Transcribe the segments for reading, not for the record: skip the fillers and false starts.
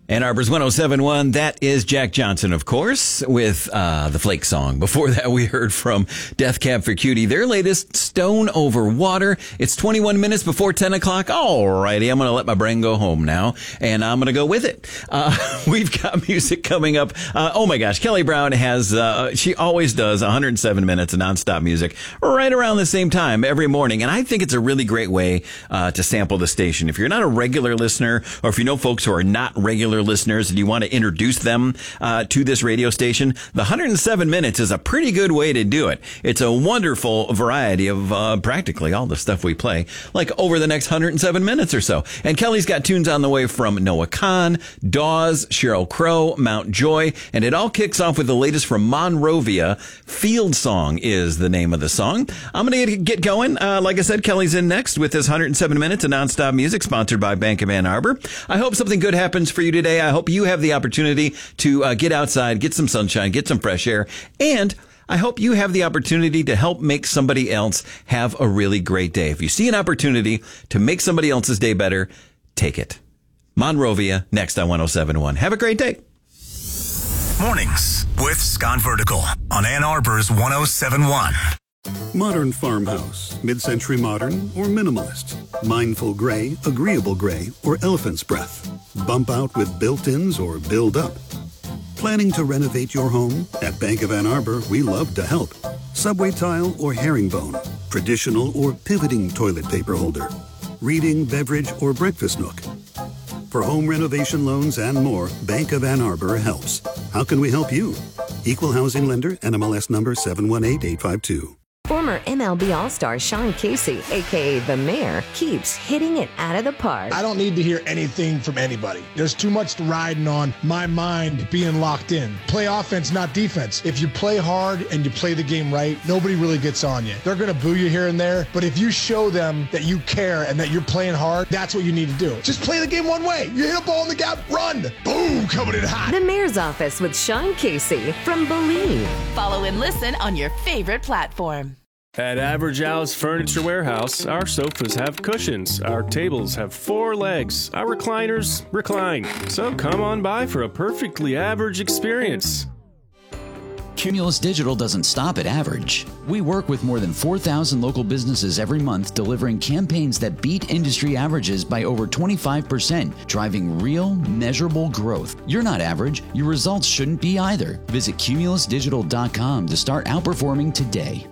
Ann Arbor's 107.1, that is Jack Johnson, of course, with the Flake song. Before that, we heard from Death Cab for Cutie, their latest Stone Over Water. It's 21 minutes before 10 o'clock. All righty, I'm going to let my brain go home now, and I'm going to go with it. We've got music coming up. Oh my gosh, Kelly Brown has, she always does 107 minutes of nonstop music right around the same time every morning, and I think it's a really great way to sample the station. If you're not a regular listener, or if you know folks who are not regular listeners and you want to introduce them to this radio station, the 107 minutes is a pretty good way to do it. It's a wonderful variety of practically all the stuff we play, like over the next 107 minutes or so. And Kelly's got tunes on the way from Noah Kahan, Dawes, Sheryl Crow, Mount Joy, and it all kicks off with the latest from Monrovia. Field Song is the name of the song. I'm going to get going. Like I said, Kelly's in next with this 107 minutes of nonstop music sponsored by Bank of Ann Arbor. I hope something good happens for you today. I hope you have the opportunity to get outside, get some sunshine, get some fresh air, and I hope you have the opportunity to help make somebody else have a really great day. If you see an opportunity to make somebody else's day better, take it. Monrovia, next on 107.1. Have a great day. Mornings with Scott Vertical on Ann Arbor's 107.1. Modern farmhouse, mid-century modern, or minimalist. Mindful gray, agreeable gray, or elephant's breath. Bump out with built-ins or build up. Planning to renovate your home? At Bank of Ann Arbor, we love to help. Subway tile or herringbone. Traditional or pivoting toilet paper holder. Reading, beverage, or breakfast nook. For home renovation loans and more, Bank of Ann Arbor helps. How can we help you? Equal housing lender, NMLS number 718852. Former MLB All-Star Sean Casey, a.k.a. The Mayor, keeps hitting it out of the park. I don't need to hear anything from anybody. There's too much riding on my mind being locked in. Play offense, not defense. If you play hard and you play the game right, nobody really gets on you. They're going to boo you here and there, but if you show them that you care and that you're playing hard, that's what you need to do. Just play the game one way. You hit a ball in the gap, run. Boom, coming in hot. The Mayor's Office with Sean Casey from Believe. Follow and listen on your favorite platform. At Average Al's Furniture Warehouse, our sofas have cushions, our tables have 4 legs, our recliners recline. So come on by for a perfectly average experience. Cumulus Digital doesn't stop at average. We work with more than 4,000 local businesses every month, delivering campaigns that beat industry averages by over 25%, driving real, measurable growth. You're not average. Your results shouldn't be either. Visit cumulusdigital.com to start outperforming today.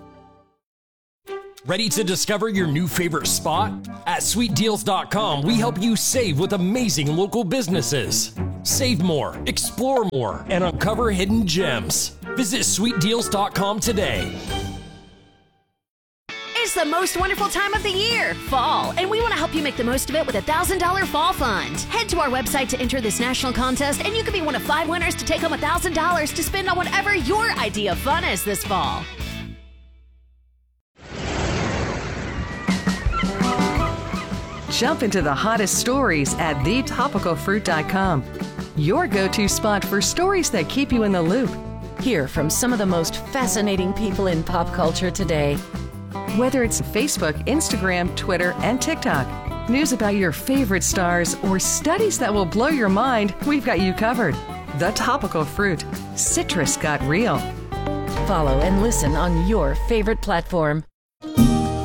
Ready to discover your new favorite spot? At SweetDeals.com, we help you save with amazing local businesses. Save more, explore more, and uncover hidden gems. Visit SweetDeals.com today. It's the most wonderful time of the year, fall, and we want to help you make the most of it with a $1,000 fall fund. Head to our website to enter this national contest, and you could be one of 5 winners to take home $1,000 to spend on whatever your idea of fun is this fall. Jump into the hottest stories at thetopicalfruit.com. Your go-to spot for stories that keep you in the loop. Hear from some of the most fascinating people in pop culture today. Whether it's Facebook, Instagram, Twitter, and TikTok, news about your favorite stars, or studies that will blow your mind, we've got you covered. The Topical Fruit. Citrus got real. Follow and listen on your favorite platform.